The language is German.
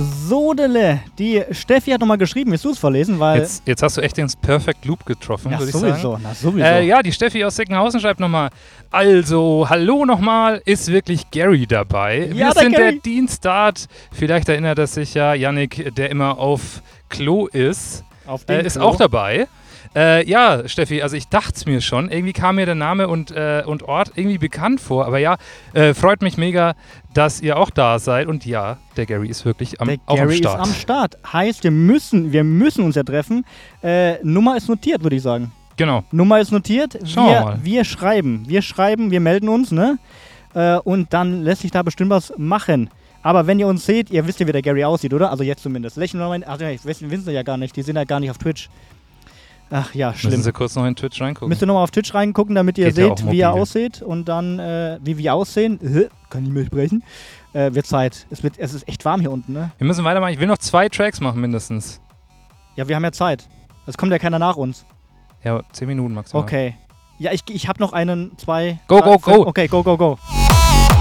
Sodele. Die Steffi hat nochmal geschrieben. Willst du es verlesen? Weil Jetzt hast du echt ins Perfect Loop getroffen, würde ich sagen. Na sowieso. Ja, die Steffi aus Seckenhausen schreibt nochmal, also, hallo nochmal, ist wirklich Gary dabei? Ja, wir sind Gary. der Dienststart. Vielleicht erinnert er sich ja, Yannick, der immer auf Klo ist, ist auch dabei. Ja, Steffi, also ich dachte es mir schon. Irgendwie kam mir der Name und Ort irgendwie bekannt vor. Aber ja, freut mich mega, dass ihr auch da seid. Und ja, der Gary ist wirklich auch am Start. Der Gary ist am Start. Heißt, wir müssen uns ja treffen. Nummer ist notiert, würde ich sagen. Genau. Nummer ist notiert. Schauen wir mal. Wir schreiben, wir melden uns, ne? Und dann lässt sich da bestimmt was machen. Aber wenn ihr uns seht, ihr wisst ja, wie der Gary aussieht, oder? Also jetzt zumindest. Lächeln wir mal. Also, wissen sie ja gar nicht. Die sind ja gar nicht auf Twitch. Ach ja, schlimm. Müssen Sie kurz noch in Twitch reingucken? Müsst ihr nochmal auf Twitch reingucken, damit ihr Geht ja seht, auch wie ihr mobil. aussieht. Und dann, wie wir aussehen. Kann ich mehr sprechen? Wird Zeit. Es ist echt warm hier unten, ne? Wir müssen weitermachen. Ich will noch 2 Tracks machen mindestens. Ja, wir haben ja Zeit. Es kommt ja keiner nach uns. Ja, 10 Minuten maximal. Okay. Ja, ich habe noch 2. Go, go, go. Okay, go.